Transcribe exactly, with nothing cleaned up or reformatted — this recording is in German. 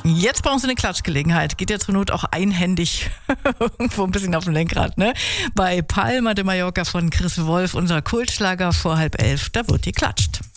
Jetzt bei uns eine Klatschgelegenheit. Geht ja zur Not auch einhändig irgendwo ein bisschen auf dem Lenkrad, ne? Bei Palma de Mallorca von Chris Wolf, unser Kultschlager vor halb elf, da wird geklatscht.